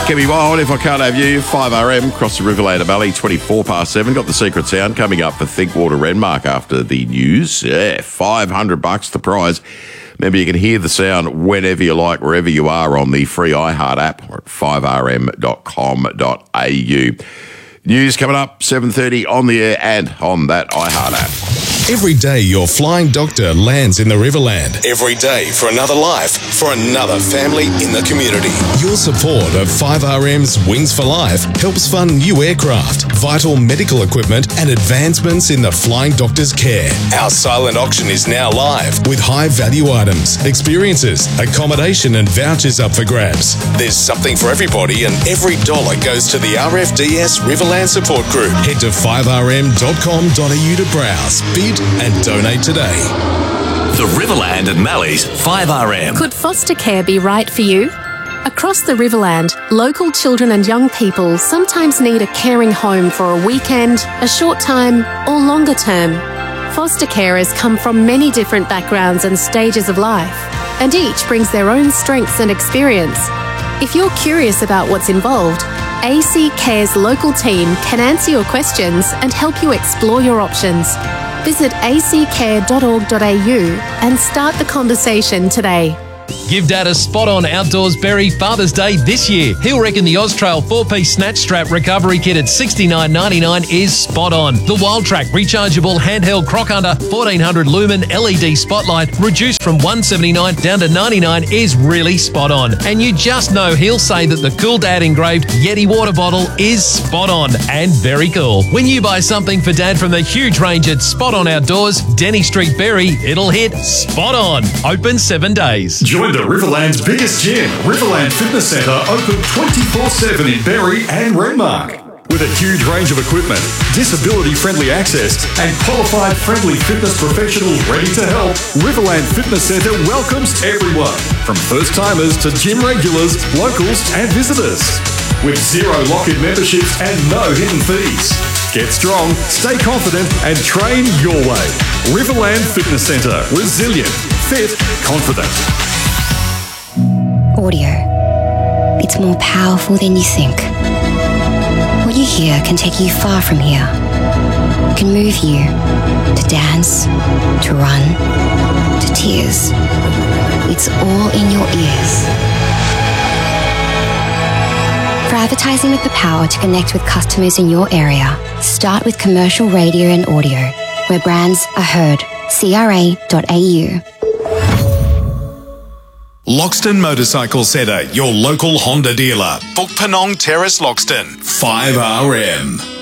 Get me wild if I can't have you. 5RM across the Riverland Valley, 7:24. Got the secret sound coming up for Thinkwater Renmark after the news. Yeah, $500 the prize. Remember, you can hear the sound whenever you like, wherever you are on the free iHeart app or at 5rm.com.au. News coming up, 7:30 on the air and on that iHeart app. Every day your flying doctor lands in the Riverland. Every day for another life, for another family in the community. Your support of 5RM's Wings for Life helps fund new aircraft, vital medical equipment and advancements in the flying doctor's care. Our silent auction is now live with high value items, experiences, accommodation and vouchers up for grabs. There's something for everybody and every dollar goes to the RFDS Riverland Support Group. Head to 5rm.com.au to browse, bid and donate today. The Riverland and Mallee's 5RM. Could foster care be right for you? Across the Riverland, local children and young people sometimes need a caring home for a weekend, a short time, or longer term. Foster carers come from many different backgrounds and stages of life, and each brings their own strengths and experience. If you're curious about what's involved, AC Care's local team can answer your questions and help you explore your options. Visit accare.org.au and start the conversation today. Give Dad a spot-on outdoors berry Father's Day this year. He'll reckon the Austrail 4-piece snatch strap recovery kit at $69.99 is spot on. The Wild Track rechargeable handheld croc hunter 1400 lumen LED spotlight reduced from $179 down to $99 is really spot on. And you just know he'll say that the Cool Dad engraved Yeti water bottle is spot on and very cool. When you buy something for Dad from the huge range at Spot On Outdoors, Denny Street Berry, it'll hit spot on. Open 7 days. Join the Riverland's biggest gym, Riverland Fitness Centre, open 24/7 in Berry and Renmark. With a huge range of equipment, disability-friendly access, and qualified friendly fitness professionals ready to help, Riverland Fitness Centre welcomes everyone, from first-timers to gym regulars, locals and visitors. With zero lock-in memberships and no hidden fees. Get strong, stay confident and train your way. Riverland Fitness Centre. Resilient, fit, confident. Audio. It's more powerful than you think. What you hear can take you far from here. It can move you to dance, to run, to tears. It's all in your ears. For advertising with the power to connect with customers in your area, start with commercial radio and audio, where brands are heard. CRA.au. Loxton Motorcycle Centre, your local Honda dealer. Book Penong Terrace, Loxton. 5RM.